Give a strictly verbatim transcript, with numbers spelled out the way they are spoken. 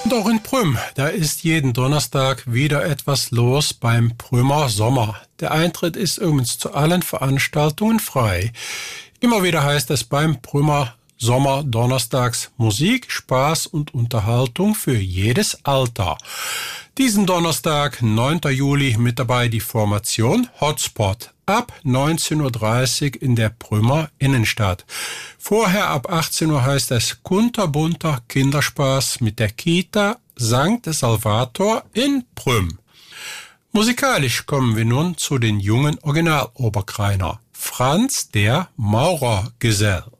Und auch in Prüm, da ist jeden Donnerstag wieder etwas los beim Prümer Sommer. Der Eintritt ist übrigens zu allen Veranstaltungen frei. Immer wieder heißt es beim Prümer Sommer donnerstags Musik, Spaß und Unterhaltung für jedes Alter. Diesen Donnerstag, neunten Juli, mit dabei die Formation Hotspot ab neunzehn Uhr dreißig in der Prümer Innenstadt. Vorher ab achtzehn Uhr heißt es kunterbunter Kinderspaß mit der Kita Sankt Salvator in Prüm. Musikalisch kommen wir nun zu den jungen Originaloberkreiner. Franz der Maurergesell.